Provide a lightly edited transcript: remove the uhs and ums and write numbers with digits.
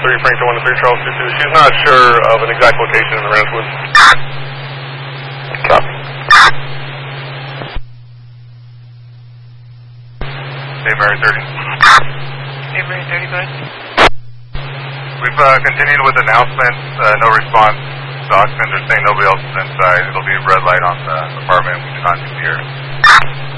3, Frankton 1 to 3, Charles 2-2. She's not sure of an exact location in the Ranchwoods. Copy. Hey, Mary 30. Hey, Mary 30, go ahead. We've continued with announcements, no response. The occupants are saying nobody else is inside. It'll be a red light on the apartment. We do not need to hear.